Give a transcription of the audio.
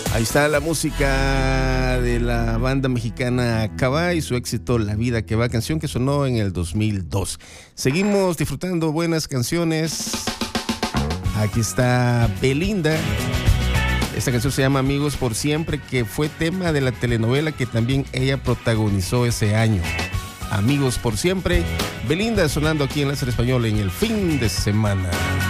Ahí está la música de la banda mexicana Cabá y su éxito La Vida Que Va, canción que sonó en el 2002. Seguimos disfrutando buenas canciones. Aquí está Belinda. Esta canción se llama Amigos por Siempre, que fue tema de la telenovela que también ella protagonizó ese año. Amigos por Siempre. Belinda sonando aquí en Láser Español en el fin de semana.